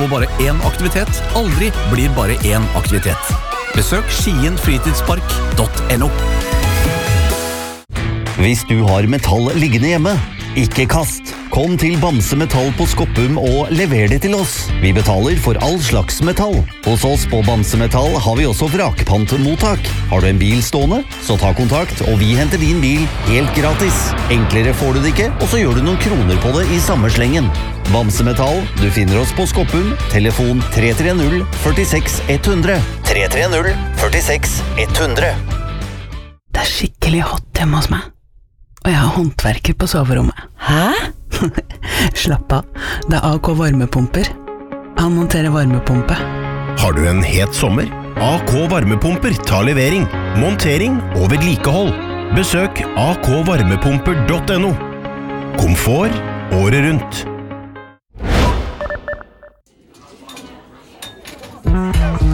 på bare én aktivitet aldri blir bare én aktivitet. Besøk skienfritidspark.no. Hvis du har metall liggende hjemme, ikke kast. Kom til Bamse Metall på Skoppum og lever det til oss. Vi betaler for all slags metall. Hos oss på Bamse Metall har vi også vrakpantmottak. Har du en bil stående, så ta kontakt, og vi henter din bil helt gratis. Enklere får du det ikke, og så gjør du noen kroner på det i samme slengen. Bamse Metall, du finner oss på Skoppum, telefon 330 46 100. 330 46 100. Det er skikkelig hot hjemme hos meg. Og jeg har håndverker på soverommet. Hæ? Slapp av, det er AK Varmepumper. Han monterer varmepumpe. Har du en het sommer? AK Varmepumper tar levering, montering og vedlikehold. Besøk akvarmepumper.no. Komfort året rundt.